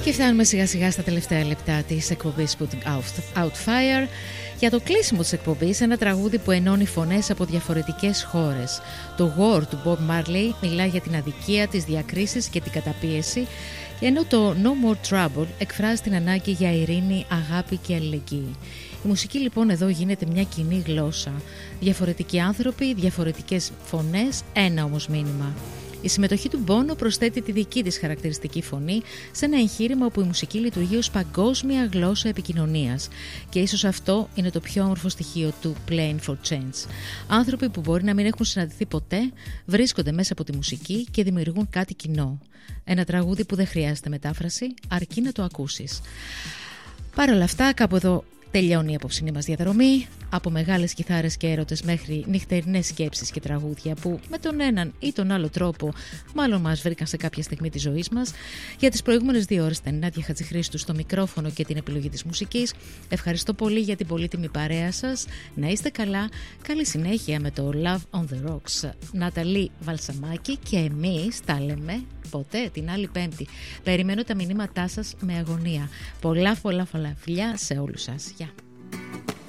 Και φτάνουμε σιγά σιγά στα τελευταία λεπτά της εκπομπής Putting Out Fire. Για το κλείσιμο της εκπομπής, ένα τραγούδι που ενώνει φωνές από διαφορετικές χώρες. Το War του Bob Marley μιλά για την αδικία, τις διακρίσεις και την καταπίεση, ενώ το No More Trouble εκφράζει την ανάγκη για ειρήνη, αγάπη και αλληλεγγύη. Η μουσική λοιπόν εδώ γίνεται μια κοινή γλώσσα. Διαφορετικοί άνθρωποι, διαφορετικές φωνές, ένα όμως μήνυμα. Η συμμετοχή του Bono προσθέτει τη δική της χαρακτηριστική φωνή σε ένα εγχείρημα όπου η μουσική λειτουργεί ως παγκόσμια γλώσσα επικοινωνίας. Και ίσως αυτό είναι το πιο όμορφο στοιχείο του Playing for Change. Άνθρωποι που μπορεί να μην έχουν συναντηθεί ποτέ βρίσκονται μέσα από τη μουσική και δημιουργούν κάτι κοινό. Ένα τραγούδι που δεν χρειάζεται μετάφραση, αρκεί να το ακούσεις. Παρ' όλα αυτά, κάπου εδώ τελειώνει η απόψινή μας διαδρομή, από μεγάλες κιθάρες και έρωτες μέχρι νυχτερινές σκέψεις και τραγούδια που με τον έναν ή τον άλλο τρόπο μάλλον μας βρήκαν σε κάποια στιγμή της ζωής μας. Για τις προηγούμενες 2 ώρες ήταν η Νάντια Χατζηχρήστου στο μικρόφωνο και την επιλογή της μουσικής. Ευχαριστώ πολύ για την πολύτιμη παρέα σας. Να είστε καλά. Καλή συνέχεια με το Love on the Rocks. Ναταλή Βαλσαμάκη και εμείς τα λέμε ποτέ την άλλη Πέμπτη. Περιμένω τα μηνύματά σας με αγωνία. Πολλά φιλιά σε όλους σας. Γεια.